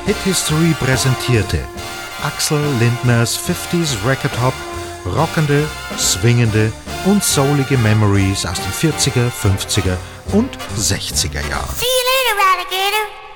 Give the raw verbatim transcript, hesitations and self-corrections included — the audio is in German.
Hit History präsentierte Axel Lindners fünfziger Record Hop, rockende, swingende und soulige Memories aus den vierziger, fünfziger und sechziger Jahren. See you later, Alligator.